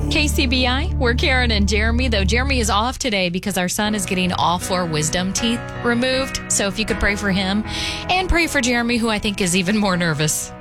KCBI, we're Karen and Jeremy, though Jeremy is off today because our son is getting all 4 wisdom teeth removed. So if you could pray for him and pray for Jeremy, who I think is even more nervous.